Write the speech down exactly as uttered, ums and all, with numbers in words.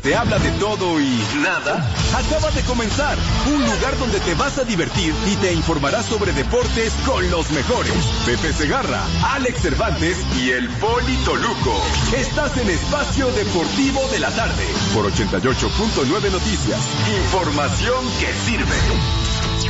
te habla de todo y nada, acaba de comenzar. Un lugar donde te vas a divertir y te informarás sobre deportes con los mejores. Pepe Segarra, Alex Cervantes y el Poli Toluco. Estás en Espacio Deportivo de la Tarde por ochenta y ocho punto nueve Noticias. Información que sirve.